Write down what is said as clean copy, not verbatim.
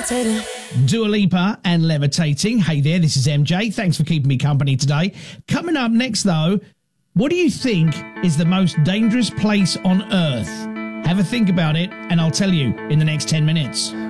levitating. Dua Lipa and Levitating. Hey there, this is MJ. Thanks for keeping me company today. Coming up next, though, what do you think is the most dangerous place on Earth? Have a think about it, and I'll tell you in the next 10 minutes.